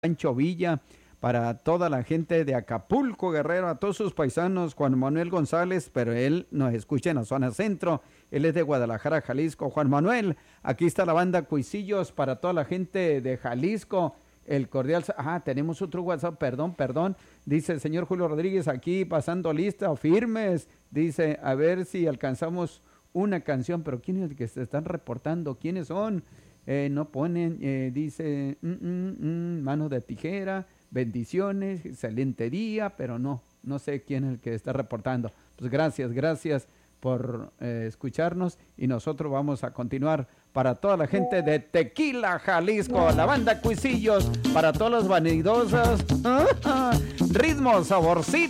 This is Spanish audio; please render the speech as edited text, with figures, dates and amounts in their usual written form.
Pancho Villa, para toda la gente de Acapulco, Guerrero, a todos sus paisanos, Juan Manuel González, pero él nos escucha en la zona centro, él es de Guadalajara, Jalisco. Juan Manuel, aquí está la banda Cuisillos para toda la gente de Jalisco, el cordial, tenemos otro WhatsApp, perdón, dice el señor Julio Rodríguez aquí pasando lista, firmes, dice, a ver si alcanzamos una canción, pero ¿quién es el que se están reportando? ¿Quiénes son? No ponen, dice, mano de tijera, bendiciones, excelente día, pero no sé quién es el que está reportando. Pues gracias por escucharnos y nosotros vamos a continuar para toda la gente de Tequila, Jalisco, la banda Cuisillos, para todos los vanidosas, ritmo, saborcito.